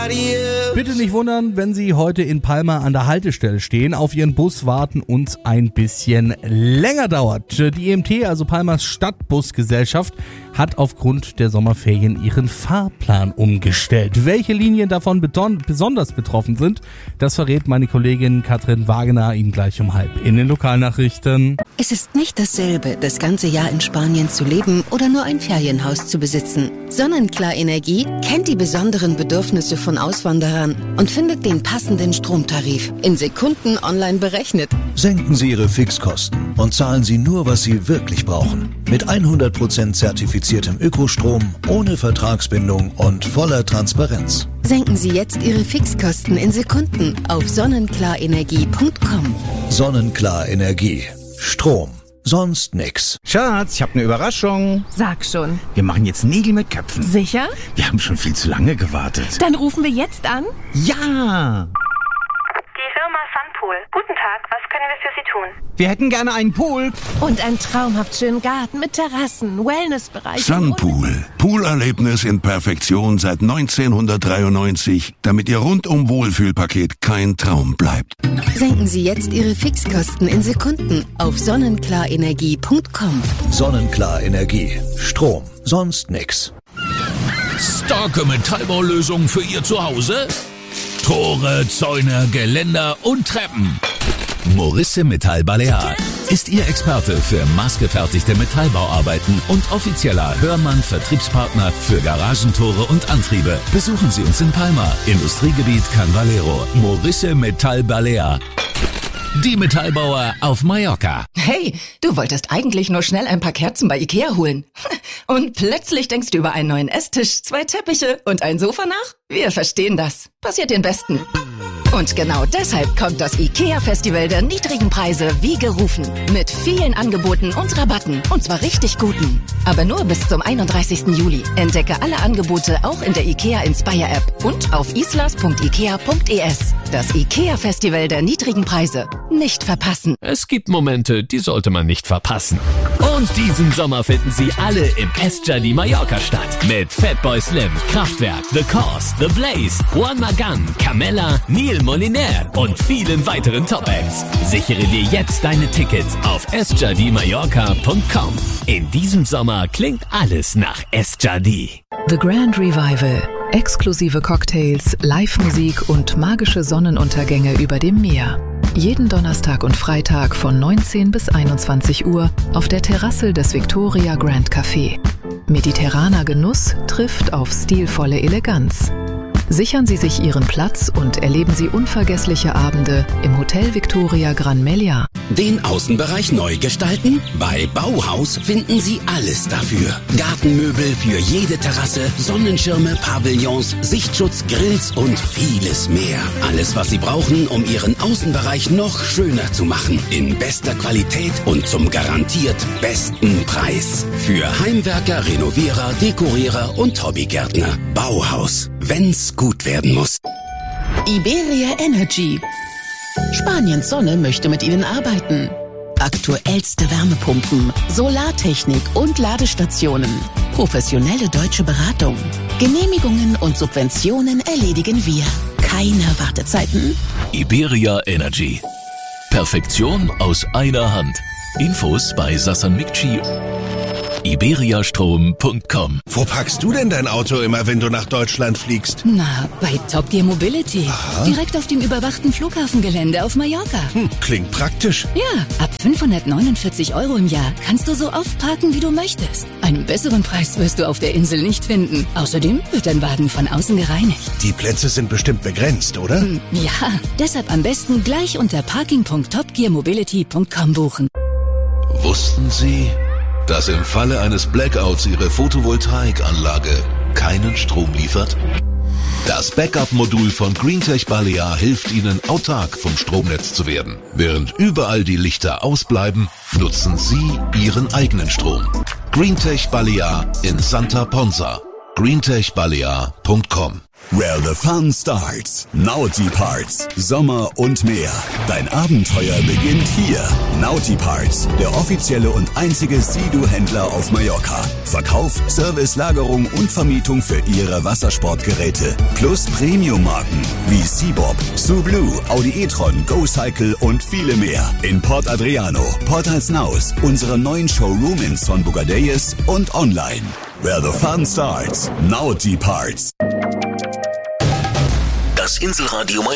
nobody else. Bitte nicht wundern, wenn Sie heute in Palma an der Haltestelle stehen, auf Ihren Bus warten und es ein bisschen länger dauert. Die IMT, also Palmas Stadtbusgesellschaft, hat aufgrund der Sommerferien ihren Fahrplan umgestellt. Welche Linien davon besonders betroffen sind, das verrät meine Kollegin Katrin Wagener Ihnen gleich um 12:30 in den Lokalnachrichten. Es ist nicht dasselbe, das ganze Jahr in Spanien zu leben oder nur ein Ferienhaus zu besitzen. Sonnenklar Energie kennt die besonderen Bedürfnisse von Auswanderern und findet den passenden Stromtarif in Sekunden online berechnet. Senken Sie Ihre Fixkosten und zahlen Sie nur, was Sie wirklich brauchen. Mit 100% zertifiziertem Ökostrom, ohne Vertragsbindung und voller Transparenz. Senken Sie jetzt Ihre Fixkosten in Sekunden auf sonnenklarenergie.com. Sonnenklar Energie. Strom. Sonst nix. Schatz, ich habe eine Überraschung. Sag schon. Wir machen jetzt Nägel mit Köpfen. Sicher? Wir haben schon viel zu lange gewartet. Dann rufen wir jetzt an. Ja! Die Firma Sunpool. Guten Tag, was können wir für Sie tun? Wir hätten gerne einen Pool. Und einen traumhaft schönen Garten mit Terrassen, Wellnessbereich. Sunpool. Poolerlebnis in Perfektion seit 1993, damit Ihr rundum Wohlfühlpaket kein Traum bleibt. Senken Sie jetzt Ihre Fixkosten in Sekunden auf sonnenklarenergie.com. Sonnenklar Energie. Strom. Sonst nix. Starke Metallbaulösung für Ihr Zuhause? Tore, Zäune, Geländer und Treppen. Morisse Metall Balear ist Ihr Experte für maßgefertigte Metallbauarbeiten und offizieller Hörmann-Vertriebspartner für Garagentore und Antriebe. Besuchen Sie uns in Palma, Industriegebiet Can Valero. Morisse Metall Balear. Die Metallbauer auf Mallorca. Hey, du wolltest eigentlich nur schnell ein paar Kerzen bei Ikea holen. Und plötzlich denkst du über einen neuen Esstisch, 2 Teppiche und ein Sofa nach? Wir verstehen das. Passiert den Besten. Und genau deshalb kommt das IKEA-Festival der niedrigen Preise wie gerufen. Mit vielen Angeboten und Rabatten. Und zwar richtig guten. Aber nur bis zum 31. Juli. Entdecke alle Angebote auch in der IKEA Inspire-App und auf islas.ikea.es. Das IKEA-Festival der niedrigen Preise. Nicht verpassen. Es gibt Momente, die sollte man nicht verpassen. Und diesen Sommer finden Sie alle im Esjardí Mallorca statt. Mit Fatboy Slim, Kraftwerk, The Cause, The Blaze, Juan Magán, Camella, Neil Moliner und vielen weiteren Top-Acts. Sichere dir jetzt deine Tickets auf esjardimallorca.com. In diesem Sommer klingt alles nach Esjardí. The Grand Revival. Exklusive Cocktails, Live-Musik und magische Sonnenuntergänge über dem Meer. Jeden Donnerstag und Freitag von 19 bis 21 Uhr auf der Terrasse des Victoria Grand Café. Mediterraner Genuss trifft auf stilvolle Eleganz. Sichern Sie sich Ihren Platz und erleben Sie unvergessliche Abende im Hotel Victoria Gran Meliá. Den Außenbereich neu gestalten? Bei Bauhaus finden Sie alles dafür. Gartenmöbel für jede Terrasse, Sonnenschirme, Pavillons, Sichtschutz, Grills und vieles mehr. Alles, was Sie brauchen, um Ihren Außenbereich noch schöner zu machen. In bester Qualität und zum garantiert besten Preis. Für Heimwerker, Renovierer, Dekorierer und Hobbygärtner. Bauhaus. Wenn's gut werden muss. Iberia Energy. Spaniens Sonne möchte mit Ihnen arbeiten. Aktuellste Wärmepumpen, Solartechnik und Ladestationen. Professionelle deutsche Beratung. Genehmigungen und Subventionen erledigen wir. Keine Wartezeiten. Iberia Energy. Perfektion aus einer Hand. Infos bei Sassan Mikci. iberiastrom.com. Wo packst du denn dein Auto immer, wenn du nach Deutschland fliegst? Na, bei Top Gear Mobility. Aha. Direkt auf dem überwachten Flughafengelände auf Mallorca. Klingt praktisch. Ja, ab 549 € im Jahr kannst du so oft parken, wie du möchtest. Einen besseren Preis wirst du auf der Insel nicht finden. Außerdem wird dein Wagen von außen gereinigt. Die Plätze sind bestimmt begrenzt, oder? Ja, deshalb am besten gleich unter parking.topgearmobility.com buchen. Wussten Sie, dass im Falle eines Blackouts Ihre Photovoltaikanlage keinen Strom liefert? Das Backup-Modul von Greentech Balear hilft Ihnen, autark vom Stromnetz zu werden. Während überall die Lichter ausbleiben, nutzen Sie Ihren eigenen Strom. Greentech Balear in Santa Ponsa. greentechbalear.com Where the fun starts. Naughty Parts. Sommer und mehr. Dein Abenteuer beginnt hier. Naughty Parts, der offizielle und einzige Sea-Doo-Händler auf Mallorca. Verkauf, Service, Lagerung und Vermietung für Ihre Wassersportgeräte. Plus Premium-Marken wie Seabob, Sublue, Audi e-tron, GoCycle und viele mehr. In Port Adriano, Port Alsnaus, unseren neuen Showroom in Son Bugadeyes und online. Where the fun starts. Naughty Parts. Das Inselradio